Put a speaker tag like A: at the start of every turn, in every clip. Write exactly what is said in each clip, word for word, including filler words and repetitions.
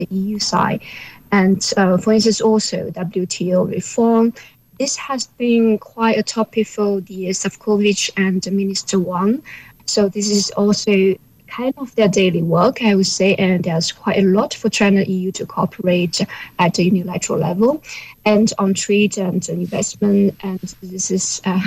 A: the E U side. And uh, for instance, also W T O reform. This has been quite a topic for the Šefčovič and Minister Wang. So this is also kind of their daily work, I would say, and there's quite a lot for China and E U to cooperate at the unilateral level and on trade and investment. And this is, uh,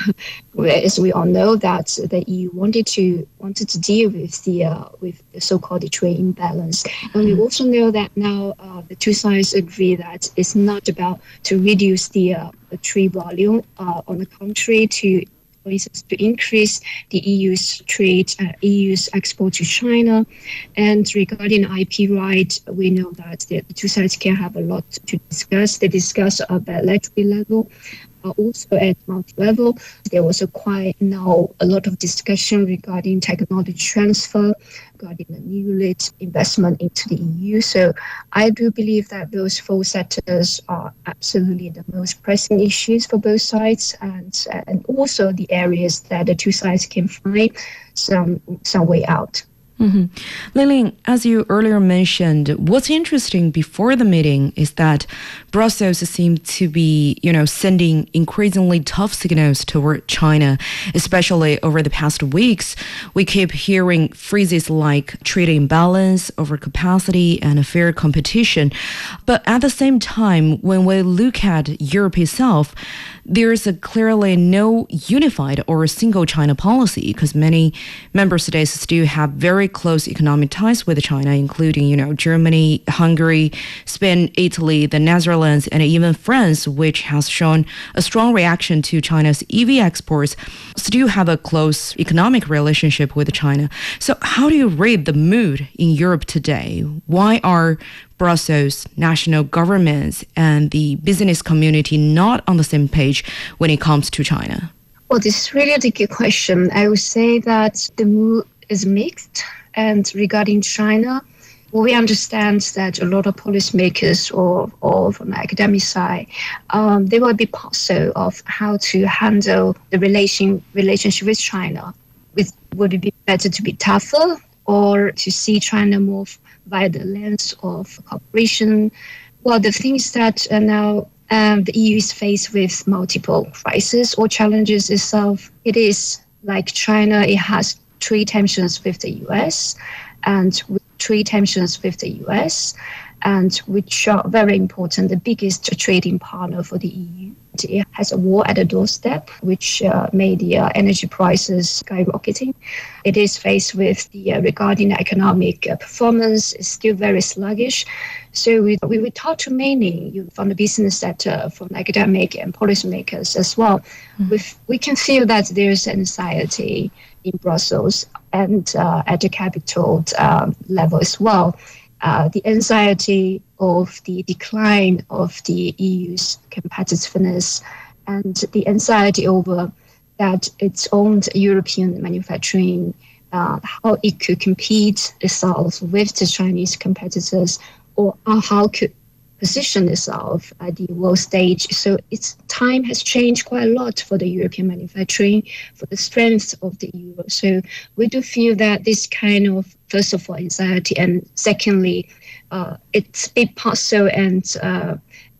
A: as we all know, that the E U wanted to wanted to deal with the uh, with the so-called trade imbalance. And we also know that now uh, the two sides agree that it's not about to reduce the, uh, the trade volume. Uh, on the contrary, to for instance, to increase the E U's trade, uh, E U's export to China. And regarding I P right, we know that the, the two sides can have a lot to discuss. They discuss at bilateral level, uh, also at multi-level. There was a quite now a lot of discussion regarding technology transfer, regarding the new lit investment into the E U. So I do believe that those four sectors are absolutely the most pressing issues for both sides, and and also the areas that the two sides can find some some way out.
B: Mm-hmm. Lilin, as you earlier mentioned, what's interesting before the meeting is that Brussels seemed to be, you know, sending increasingly tough signals toward China, especially over the past weeks. We keep hearing phrases like trade imbalance, overcapacity, and fair competition. But at the same time, when we look at Europe itself, there's a clearly no unified or single China policy, because many member states still have very close economic ties with China, including, you know, Germany, Hungary, Spain, Italy, the Netherlands, and even France, which has shown a strong reaction to China's E V exports, still have a close economic relationship with China. So how do you read the mood in Europe today? Why are Brussels, national governments, and the business community not on the same page when it comes to China?
A: Well, this is really a good question. I would say that the mood is mixed. And regarding China, well, we understand that a lot of policymakers or, or from the academic side, um, they will be puzzled of how to handle the relation relationship with China. With, would it be better to be tougher or to see China move via the lens of cooperation? Well, the thing is that uh, now um, the E U is faced with multiple crises or challenges itself. It is like China, it has trade tensions with the U S and with trade tensions with the U S, and which are very important, the biggest trading partner for the E U. It has a war at the doorstep, which uh, made the uh, energy prices skyrocketing. It is faced with the uh, regarding economic uh, performance is still very sluggish. So we we, we talk to many you, from the business sector, from academic and policymakers as well. Mm-hmm. We we can feel that there's anxiety in Brussels and uh, at the capital um, level as well. Uh, the anxiety of the decline of the E U's competitiveness and the anxiety over that its own European manufacturing, uh, how it could compete itself with the Chinese competitors, or how it could position itself at the world stage. So its time has changed quite a lot for the European manufacturing, for the strength of the euro. So we do feel that this kind of, first of all, anxiety, and secondly, uh, it's a puzzle. And uh,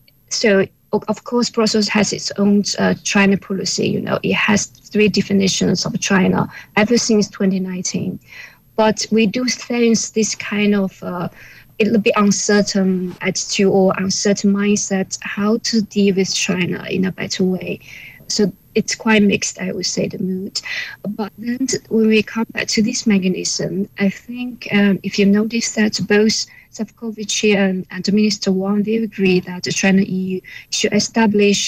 A: so, of course, Brussels has its own uh, China policy. You know, it has three definitions of China ever since twenty nineteen. But we do sense this kind of uh, it'll be uncertain attitude or uncertain mindset how to deal with China in a better way. So it's quite mixed, I would say, the mood. But then when we come back to this mechanism, I think um, if you notice that both Šefčovič and, and Minister Wang, they agree that the China-E U should establish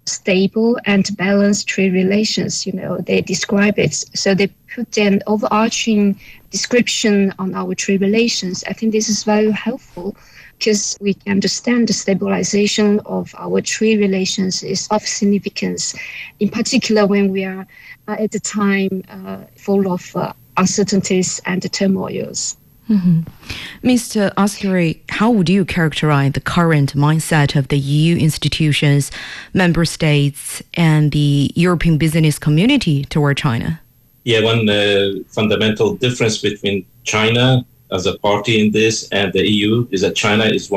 A: stable and balanced trade relations. You know, they describe it. So they put an overarching description on our trade relations. I think this is very helpful because we understand the stabilization of our trade relations is of significance, in particular when we are uh, at the time uh, full of uh, uncertainties and turmoils.
B: Mm-hmm. Mister Askari, how would you characterize the current mindset of the E U institutions, member states, and the European business community toward China?
C: Yeah, one uh, fundamental difference between China as a party in this, and the E U, is that China is